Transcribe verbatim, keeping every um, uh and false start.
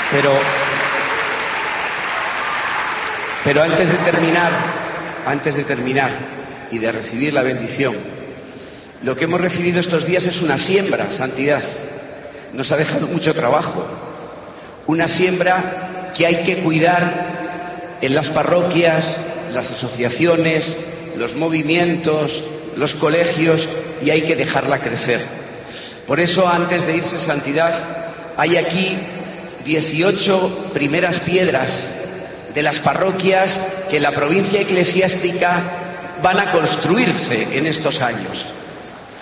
Pero, pero antes de terminar, antes de terminar y de recibir la bendición, lo que hemos recibido estos días es una siembra, Santidad. Nos ha dejado mucho trabajo. Una siembra que hay que cuidar en las parroquias, las asociaciones, los movimientos, los colegios, y hay que dejarla crecer. Por eso, antes de irse, Santidad, hay aquí dieciocho primeras piedras de las parroquias que en la provincia eclesiástica van a construirse en estos años.